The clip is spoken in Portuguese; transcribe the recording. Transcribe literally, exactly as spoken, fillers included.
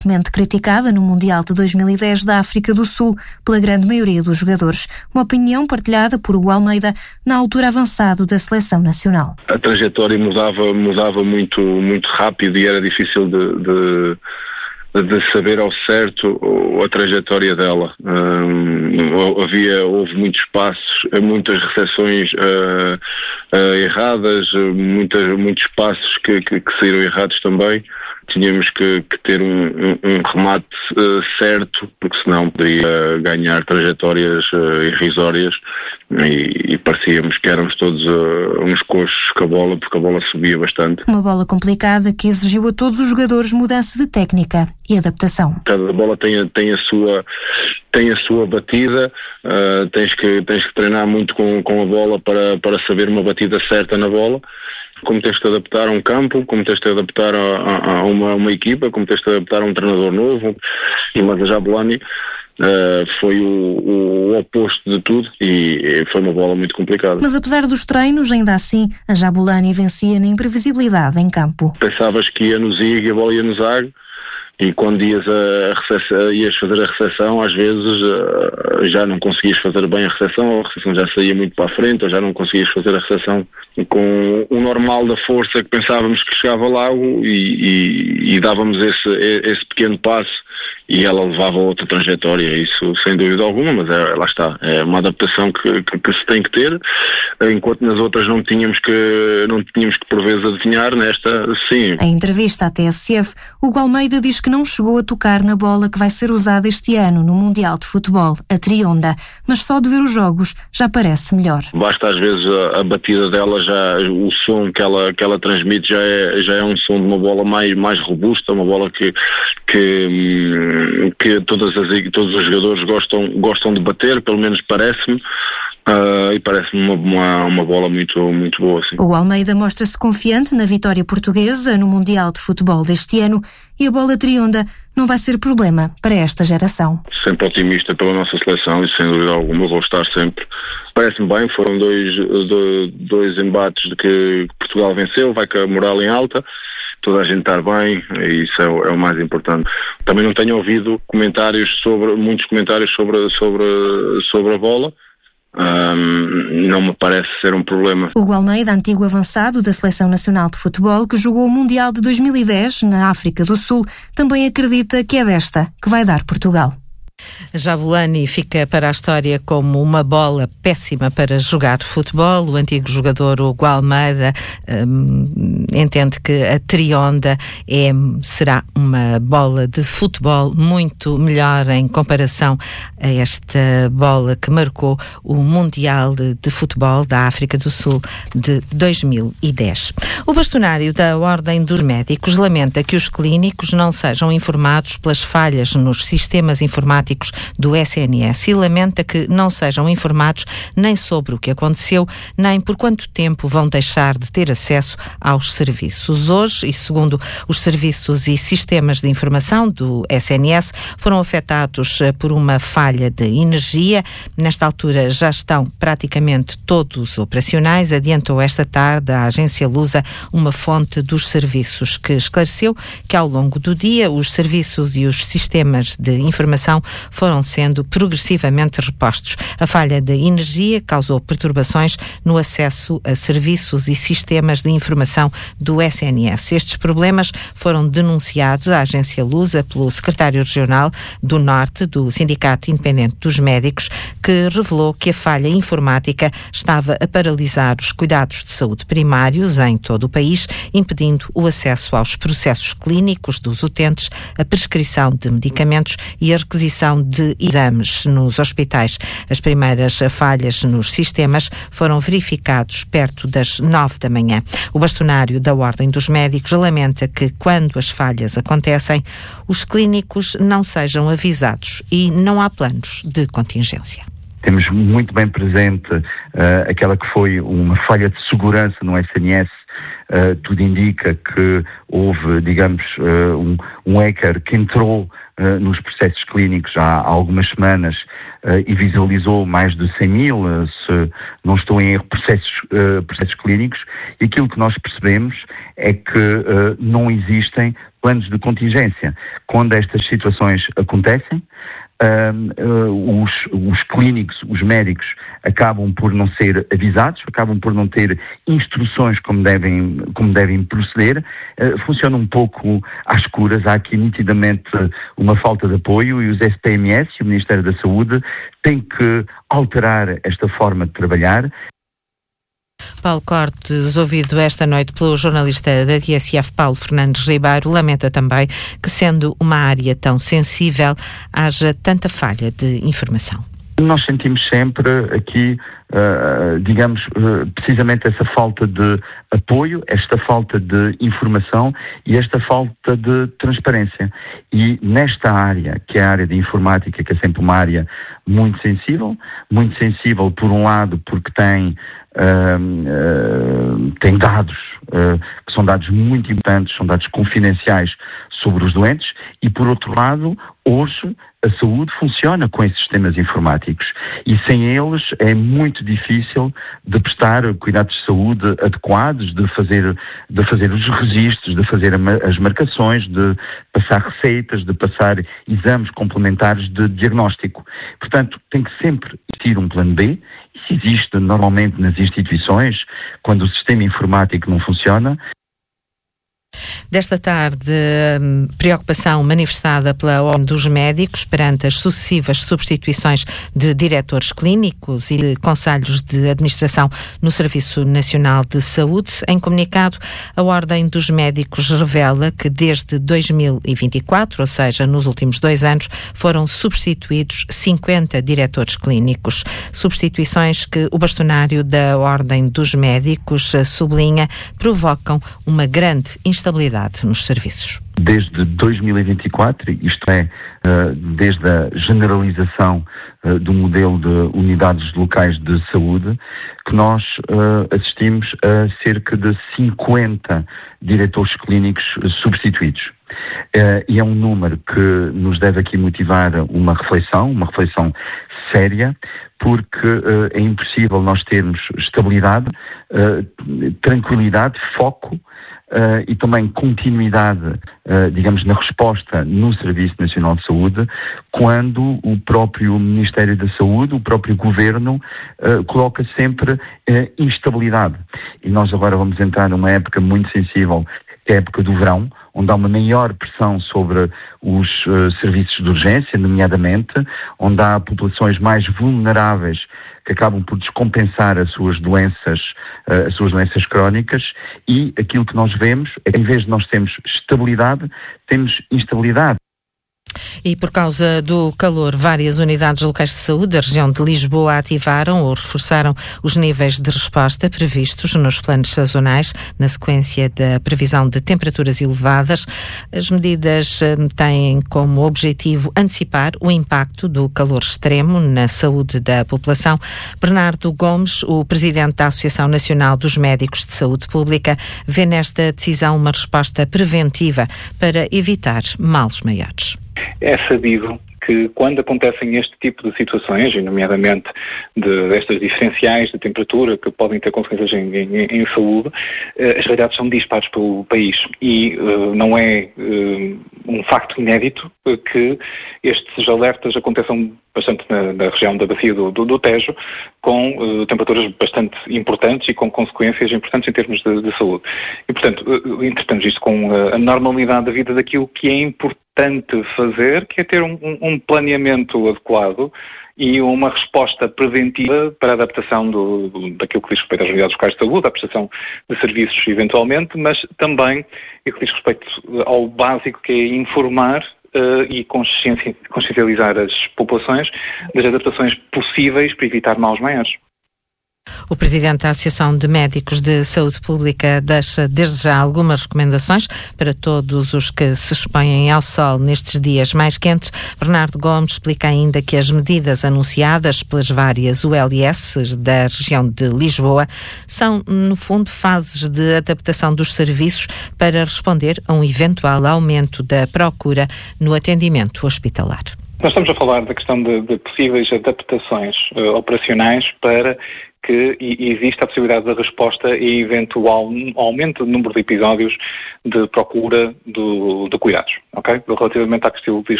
criticada no Mundial de dois mil e dez da África do Sul pela grande maioria dos jogadores. Uma opinião partilhada por Hugo Almeida, na altura avançado da seleção nacional. A trajetória mudava, mudava muito, muito rápido e era difícil de, de, de saber ao certo a trajetória dela. Um, havia, houve muitos passos, muitas recepções uh, uh, erradas, muitas, muitos passos que, que, que saíram errados também. Tínhamos que, que ter um, um, um remate uh, certo, porque senão poderia ganhar trajetórias uh, irrisórias e, e parecíamos que éramos todos uh, uns coxos com a bola, porque a bola subia bastante. Uma bola complicada que exigiu a todos os jogadores mudança de técnica e adaptação. Cada bola tem a, tem a, sua, tem a sua batida, uh, tens, que, tens que treinar muito com, com a bola para, para saber uma batida certa na bola. Como tens de adaptar a um campo, como tens de adaptar a, a, a uma, uma equipa, como tens de adaptar a um treinador novo. E mas a Jabulani uh, foi o, o oposto de tudo e, e foi uma bola muito complicada. Mas apesar dos treinos, ainda assim, a Jabulani vencia na imprevisibilidade em campo. Pensavas que ia no Zig e a bola ia no Zag. E quando ias, a recepção, ias fazer a recepção, às vezes uh, já não conseguias fazer bem a recepção, a recepção já saía muito para a frente, ou já não conseguias fazer a recepção com o normal da força que pensávamos que chegava lá e, e, e dávamos esse, esse pequeno passo e ela levava a outra trajetória, isso sem dúvida alguma, mas é, lá está, é uma adaptação que, que, que se tem que ter, enquanto nas outras não tínhamos que, não tínhamos que por vezes adivinhar, nesta sim. Em entrevista à T S F, Hugo Almeida diz que não chegou a tocar na bola que vai ser usada este ano no Mundial de Futebol, a Trionda, mas só de ver os jogos já parece melhor. Basta às vezes a, a batida dela, já, o som que ela, que ela transmite já é, já é um som de uma bola mais, mais robusta, uma bola que, que, que todas as, todos os jogadores gostam, gostam de bater, pelo menos parece-me. Uh, e parece-me uma, uma, uma bola muito, muito boa. Sim. O Almeida mostra-se confiante na vitória portuguesa no Mundial de Futebol deste ano e a bola Trionda não vai ser problema para esta geração. Sempre otimista pela nossa seleção e sem dúvida alguma vou estar sempre. Parece-me bem, foram dois, dois, dois embates de que Portugal venceu, vai com a moral em alta, toda a gente estar bem, e isso é o, é o mais importante. Também não tenho ouvido comentários sobre, muitos comentários sobre, sobre, sobre a bola. Um, não me parece ser um problema. Hugo Almeida, antigo avançado da Seleção Nacional de Futebol que jogou o Mundial de dois mil e dez na África do Sul, também acredita que é desta que vai dar Portugal. Jabulani fica para a história como uma bola péssima para jogar futebol. O antigo jogador Hugo Almeida um, entende que a Trionda é, será uma bola de futebol muito melhor em comparação a esta bola que marcou o Mundial de, de Futebol da África do Sul de dois mil e dez. O bastonário da Ordem dos Médicos lamenta que os clínicos não sejam informados pelas falhas nos sistemas informáticos do S N S e lamenta que não sejam informados nem sobre o que aconteceu, nem por quanto tempo vão deixar de ter acesso aos serviços. Hoje, e segundo os serviços e sistemas de informação do S N S, foram afetados por uma falha de energia. Nesta altura já estão praticamente todos operacionais, adiantou esta tarde a agência Lusa, uma fonte dos serviços, que esclareceu que ao longo do dia os serviços e os sistemas de informação foram sendo progressivamente repostos. A falha de energia causou perturbações no acesso a serviços e sistemas de informação do S N S. Estes problemas foram denunciados à agência Lusa pelo secretário regional do Norte do Sindicato Independente dos Médicos, que revelou que a falha informática estava a paralisar os cuidados de saúde primários em todo o país, impedindo o acesso aos processos clínicos dos utentes, a prescrição de medicamentos e a requisição de exames nos hospitais. As primeiras falhas nos sistemas foram verificados perto das nove da manhã. O bastonário da Ordem dos Médicos lamenta que, quando as falhas acontecem, os clínicos não sejam avisados e não há planos de contingência. Temos muito bem presente uh, aquela que foi uma falha de segurança no S N S. Uh, tudo indica que houve, digamos, uh, um, um hacker que entrou uh, nos processos clínicos há, há algumas semanas uh, e visualizou mais de cem mil, uh, se não estou em erro, processos, uh, processos clínicos, e aquilo que nós percebemos é que uh, não existem planos de contingência. Quando estas situações acontecem, uh, uh, os, os clínicos, os médicos, acabam por não ser avisados, acabam por não ter instruções como devem, como devem proceder, uh, funciona um pouco às escuras. Há aqui nitidamente uma falta de apoio e os S P M S e o Ministério da Saúde têm que alterar esta forma de trabalhar. Paulo Cortes, ouvido esta noite pelo jornalista da T S F, Paulo Fernandes Ribeiro, lamenta também que, sendo uma área tão sensível, haja tanta falha de informação. Nós sentimos sempre aqui, uh, digamos, uh, precisamente essa falta de apoio, esta falta de informação e esta falta de transparência. E nesta área, que é a área de informática, que é sempre uma área muito sensível, muito sensível por um lado porque tem, uh, uh, tem dados, uh, que são dados muito importantes, são dados confidenciais sobre os doentes, e por outro lado, hoje a saúde funciona com esses sistemas informáticos e sem eles é muito difícil de prestar cuidados de saúde adequados, de fazer, de fazer os registros, de fazer as marcações, de passar receitas, de passar exames complementares de diagnóstico. Portanto, tem que sempre existir um plano B. Isso existe normalmente nas instituições, quando o sistema informático não funciona. Desta tarde, preocupação manifestada pela Ordem dos Médicos perante as sucessivas substituições de diretores clínicos e de conselhos de administração no Serviço Nacional de Saúde. Em comunicado, a Ordem dos Médicos revela que desde dois mil e vinte e quatro, ou seja, nos últimos dois anos, foram substituídos cinquenta diretores clínicos. Substituições que o bastonário da Ordem dos Médicos sublinha provocam uma grande instabilidade nos serviços. Desde dois mil e vinte e quatro, isto é, desde a generalização do modelo de unidades locais de saúde, que nós assistimos a cerca de cinquenta diretores clínicos substituídos. E é um número que nos deve aqui motivar uma reflexão, uma reflexão séria, porque é impossível nós termos estabilidade, tranquilidade, foco, Uh, e também continuidade, uh, digamos, na resposta no Serviço Nacional de Saúde, quando o próprio Ministério da Saúde, o próprio Governo, uh, coloca sempre uh, instabilidade. E nós agora vamos entrar numa época muito sensível, que é a época do verão, onde há uma maior pressão sobre os uh, serviços de urgência, nomeadamente, onde há populações mais vulneráveis que acabam por descompensar as suas doenças, uh, as suas doenças crónicas, e aquilo que nós vemos é que, em vez de nós termos estabilidade, temos instabilidade. E por causa do calor, várias unidades locais de saúde da região de Lisboa ativaram ou reforçaram os níveis de resposta previstos nos planos sazonais, na sequência da previsão de temperaturas elevadas. As medidas têm como objetivo antecipar o impacto do calor extremo na saúde da população. Bernardo Gomes, o presidente da Associação Nacional dos Médicos de Saúde Pública, vê nesta decisão uma resposta preventiva para evitar males maiores. É sabido que quando acontecem este tipo de situações, e nomeadamente de, destas diferenciais de temperatura que podem ter consequências em, em, em saúde, uh, as realidades são dispares pelo país e uh, não é uh, um facto inédito que estes alertas aconteçam bastante na, na região da bacia do, do, do Tejo, com uh, temperaturas bastante importantes e com consequências importantes em termos de, de saúde. E, portanto, uh, interpretamos isto com uh, a normalidade da vida daquilo que é importante fazer, que é ter um, um planeamento adequado e uma resposta preventiva para a adaptação do, do, daquilo que diz respeito às unidades locais de saúde, à prestação de serviços eventualmente, mas também o que diz respeito ao básico, que é informar Uh, e consciencializar as populações das adaptações possíveis para evitar males maiores. O presidente da Associação de Médicos de Saúde Pública deixa desde já algumas recomendações para todos os que se expõem ao sol nestes dias mais quentes. Bernardo Gomes explica ainda que as medidas anunciadas pelas várias U L S da região de Lisboa são, no fundo, fases de adaptação dos serviços para responder a um eventual aumento da procura no atendimento hospitalar. Nós estamos a falar da questão de, de possíveis adaptações uh, operacionais para que existe a possibilidade da resposta e eventual aumento do número de episódios de procura do, de cuidados, ok? Relativamente à questão dos